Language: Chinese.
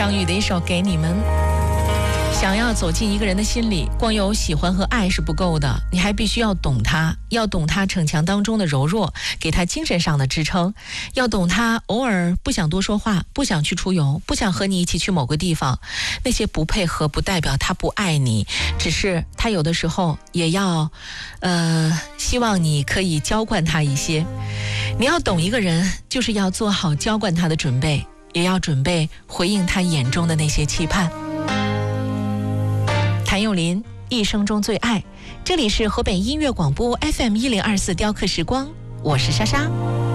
张宇的一首《给你们》。想要走进一个人的心里，光有喜欢和爱是不够的，你还必须要懂他，要懂他逞强当中的柔弱，给他精神上的支撑，要懂他偶尔不想多说话，不想去出游，不想和你一起去某个地方。那些不配合不代表他不爱你，只是他有的时候也要希望你可以浇灌他一些。你要懂一个人，就是要做好浇灌他的准备，也要准备回应他眼中的那些期盼。谭咏麟一生中最爱，这里是河北音乐广播 FM 1024雕刻时光，我是莎莎。